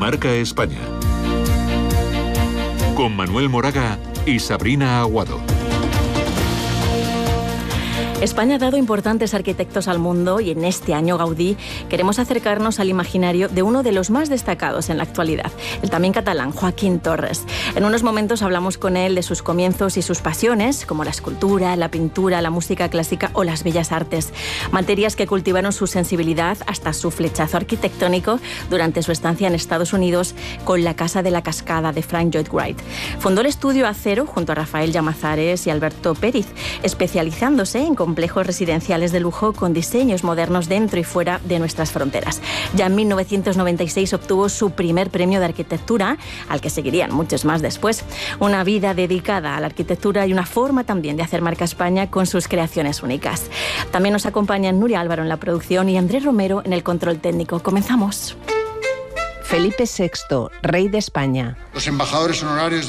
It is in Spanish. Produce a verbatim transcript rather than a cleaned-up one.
Marca España. Con Manuel Moraga y Sabrina Aguado. España ha dado importantes arquitectos al mundo y en este año Gaudí queremos acercarnos al imaginario de uno de los más destacados en la actualidad, el también catalán Joaquín Torres. En unos momentos hablamos con él de sus comienzos y sus pasiones, como la escultura, la pintura, la música clásica o las bellas artes, materias que cultivaron su sensibilidad hasta su flechazo arquitectónico durante su estancia en Estados Unidos con la Casa de la Cascada de Frank Lloyd Wright. Fundó el estudio Acero junto a Rafael Llamazares y Alberto Périz, especializándose en complejos residenciales de lujo con diseños modernos dentro y fuera de nuestras fronteras. Ya en mil novecientos noventa y seis obtuvo su primer premio de arquitectura, al que seguirían muchos más después. Una vida dedicada a la arquitectura y una forma también de hacer marca España con sus creaciones únicas. También nos acompañan Nuria Álvaro en la producción y Andrés Romero en el control técnico. Comenzamos. Felipe sexto, rey de España. Los embajadores honorarios